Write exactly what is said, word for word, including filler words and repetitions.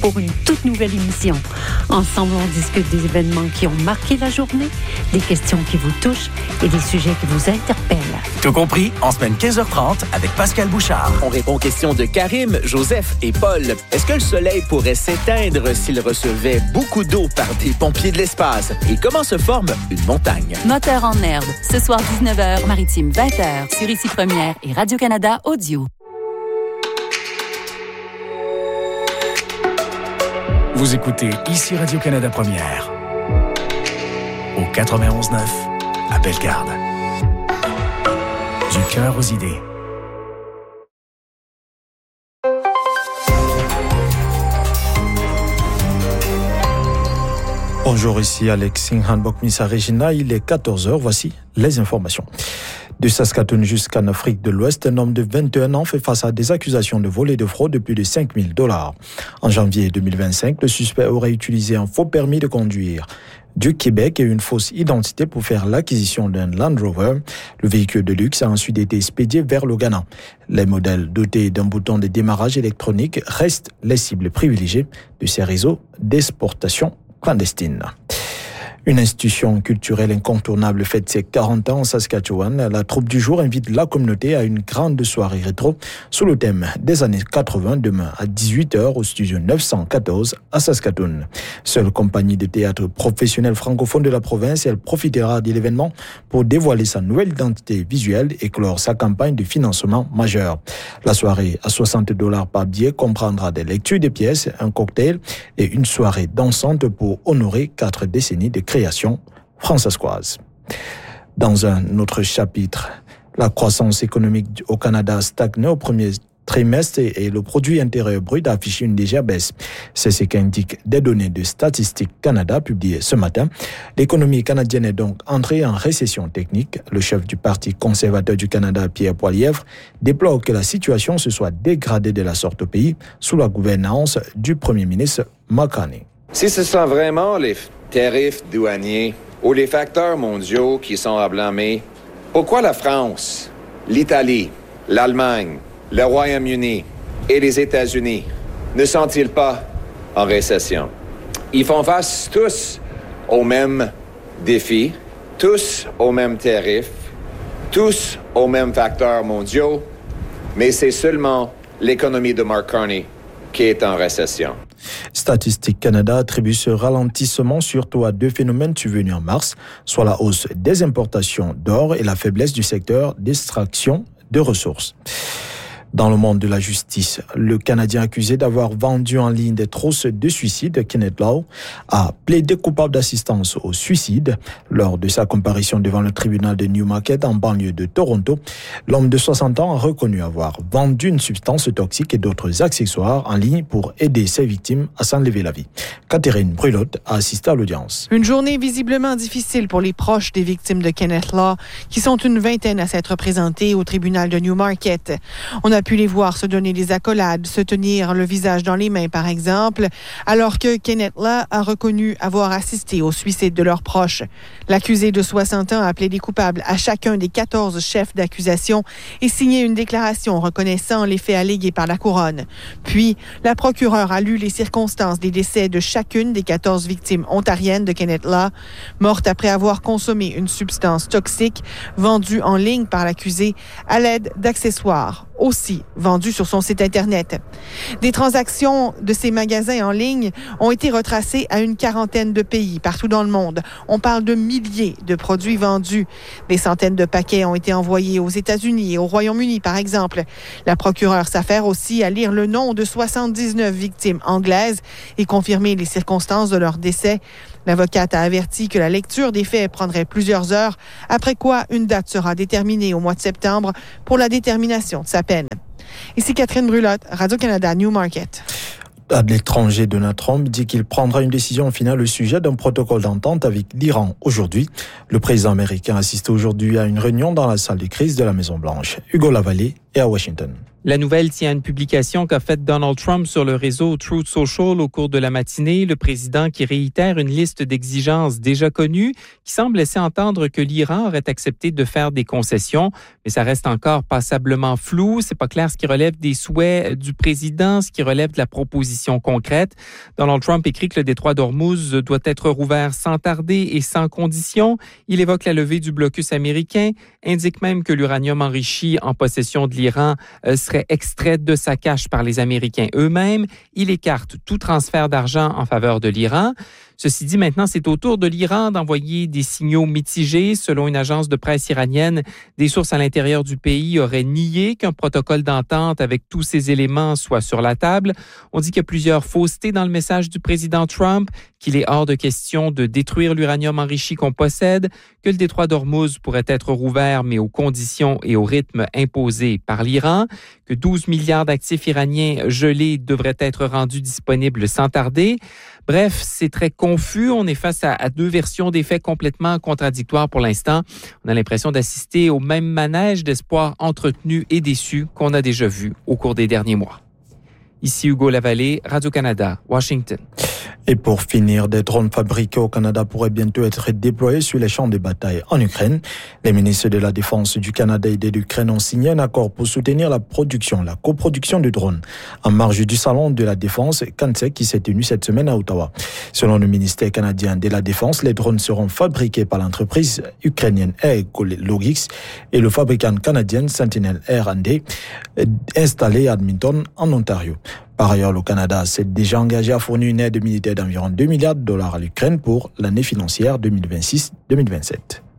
pour une toute nouvelle émission. Ensemble, on discute des événements qui ont marqué la journée, des questions qui vous touchent et des sujets qui vous interpellent. Tout compris, en semaine quinze heures trente avec Pascal Bouchard. On répond aux questions de Karim, Joseph et Paul. Est-ce que le soleil pourrait s'éteindre s'il recevait beaucoup d'eau par des pompiers de l'espace? Et comment se forme une montagne? Moteur en herbe, ce soir dix-neuf heures, Maritime vingt heures, sur Ici Première et Radio-Canada Audio. Vous écoutez Ici Radio-Canada Première. Au quatre-vingt-onze neuf, à Bellegarde. Du cœur aux idées. Bonjour, ici Alex Singhanbok Missa Regina, il est quatorze heures, voici les informations. De Saskatoon jusqu'en Afrique de l'Ouest, un homme de vingt et un ans fait face à des accusations de vol et de fraude de plus de cinq mille dollars. En janvier deux mille vingt-cinq, le suspect aurait utilisé un faux permis de conduire du Québec et une fausse identité pour faire l'acquisition d'un Land Rover. Le véhicule de luxe a ensuite été expédié vers le Ghana. Les modèles dotés d'un bouton de démarrage électronique restent les cibles privilégiées de ces réseaux d'exportation clandestine. Une institution culturelle incontournable fête ses quarante ans en Saskatchewan. La troupe du jour invite la communauté à une grande soirée rétro sous le thème des années quatre-vingts demain à dix-huit heures au studio neuf cent quatorze à Saskatoon. Seule compagnie de théâtre professionnelle francophone de la province, elle profitera de l'événement pour dévoiler sa nouvelle identité visuelle et clore sa campagne de financement majeur. La soirée à soixante dollars par billet comprendra des lectures de pièces, un cocktail et une soirée dansante pour honorer quatre décennies de création françaiscoise. Dans un autre chapitre, la croissance économique au Canada stagne au premier trimestre et le produit intérieur brut a affiché une légère baisse. C'est ce qu'indiquent des données de Statistique Canada publiées ce matin. L'économie canadienne est donc entrée en récession technique. Le chef du Parti conservateur du Canada, Pierre Poilievre, déplore que la situation se soit dégradée de la sorte au pays sous la gouvernance du premier ministre Mark Carney. Si ce sont vraiment les tarifs douaniers ou les facteurs mondiaux qui sont à blâmer, pourquoi la France, l'Italie, l'Allemagne, le Royaume-Uni et les États-Unis ne sont-ils pas en récession? Ils font face tous aux mêmes défis, tous aux mêmes tarifs, tous aux mêmes facteurs mondiaux, mais c'est seulement l'économie de Mark Carney qui est en récession. Statistique Canada attribue ce ralentissement surtout à deux phénomènes survenus en mars, soit la hausse des importations d'or et la faiblesse du secteur d'extraction de ressources. Dans le monde de la justice, le Canadien accusé d'avoir vendu en ligne des trousses de suicide, Kenneth Law, a plaidé coupable d'assistance au suicide. Lors de sa comparution devant le tribunal de Newmarket en banlieue de Toronto, l'homme de soixante ans a reconnu avoir vendu une substance toxique et d'autres accessoires en ligne pour aider ses victimes à s'enlever la vie. Catherine Brulotte a assisté à l'audience. Une journée visiblement difficile pour les proches des victimes de Kenneth Law, qui sont une vingtaine à s'être présentés au tribunal de Newmarket. On a pu les voir se donner des accolades, se tenir le visage dans les mains, par exemple, alors que Kenneth Law a reconnu avoir assisté au suicide de leurs proches. L'accusé de soixante ans a plaidé coupable à chacun des quatorze chefs d'accusation et signé une déclaration reconnaissant les faits allégués par la couronne. Puis, la procureure a lu les circonstances des décès de chacune des quatorze victimes ontariennes de Kenneth Law, mortes après avoir consommé une substance toxique vendue en ligne par l'accusé à l'aide d'accessoires, aussi vendus sur son site Internet. Des transactions de ces magasins en ligne ont été retracées à une quarantaine de pays partout dans le monde. On parle de milliers de produits vendus. Des centaines de paquets ont été envoyés aux États-Unis et au Royaume-Uni, par exemple. La procureure s'affaire aussi à lire le nom de soixante-dix-neuf victimes anglaises et confirmer les circonstances de leur décès. L'avocate a averti que la lecture des faits prendrait plusieurs heures, après quoi une date sera déterminée au mois de septembre pour la détermination de sa peine. Ici Catherine Brulotte, Radio-Canada, Newmarket. À l'étranger, Donald Trump dit qu'il prendra une décision finale au sujet d'un protocole d'entente avec l'Iran aujourd'hui. Le président américain assiste aujourd'hui à une réunion dans la salle de crise de la Maison-Blanche. Hugo Lavallée est à Washington. La nouvelle tient à une publication qu'a faite Donald Trump sur le réseau Truth Social au cours de la matinée. Le président qui réitère une liste d'exigences déjà connues qui semble laisser entendre que l'Iran aurait accepté de faire des concessions. Mais ça reste encore passablement flou. C'est pas clair ce qui relève des souhaits du président, ce qui relève de la proposition concrète. Donald Trump écrit que le détroit d'Ormuz doit être rouvert sans tarder et sans condition. Il évoque la levée du blocus américain, indique même que l'uranium enrichi en possession de l'Iran euh, serait extrait de sa cache par les Américains eux-mêmes. Il écarte tout transfert d'argent en faveur de l'Iran. Ceci dit, maintenant, c'est au tour de l'Iran d'envoyer des signaux mitigés. Selon une agence de presse iranienne, des sources à l'intérieur du pays auraient nié qu'un protocole d'entente avec tous ces éléments soit sur la table. On dit qu'il y a plusieurs faussetés dans le message du président Trump, qu'il est hors de question de détruire l'uranium enrichi qu'on possède, que le détroit d'Ormuz pourrait être rouvert, mais aux conditions et au rythme imposés par l'Iran, que douze milliards d'actifs iraniens gelés devraient être rendus disponibles sans tarder. Bref, c'est très confus. On est face à, à deux versions des faits complètement contradictoires pour l'instant. On a l'impression d'assister au même manège d'espoir entretenu et déçu qu'on a déjà vu au cours des derniers mois. Ici Hugo Lavallée, Radio-Canada, Washington. Et pour finir, des drones fabriqués au Canada pourraient bientôt être déployés sur les champs de bataille en Ukraine. Les ministres de la Défense du Canada et de l'Ukraine ont signé un accord pour soutenir la production, la coproduction de drones en marge du Salon de la Défense CANTSEC qui s'est tenu cette semaine à Ottawa. Selon le ministère canadien de la Défense, les drones seront fabriqués par l'entreprise ukrainienne Airlogics et le fabricant canadien Sentinel R and D installé à Edmonton en Ontario. Par ailleurs, le Canada s'est déjà engagé à fournir une aide militaire d'environ deux milliards de dollars à l'Ukraine pour l'année financière deux mille vingt-six deux mille vingt-sept.